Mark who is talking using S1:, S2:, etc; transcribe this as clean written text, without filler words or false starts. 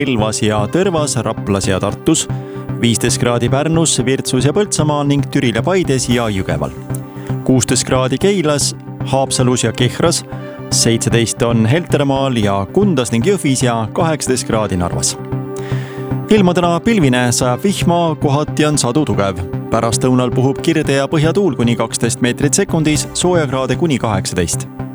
S1: Ilvas ja Tõrvas, Raplas ja Tartus, 15 kraadi Pärnus, Virtsus ja Põltsamaal ning Türil ja Paides ja Jõgeval. 16 kraadi Keilas, Haapsalus ja Kehras, 17 on Heltermaal ja Kundas ning Jõhvis ja 18 kraadi Narvas. Ilma täna pilvine, sajab vihma, kohati on sadu tugev. Pärast õunal puhub kirde ja põhjatuul kuni 12 meetrit sekundis, soojakraade kuni 18.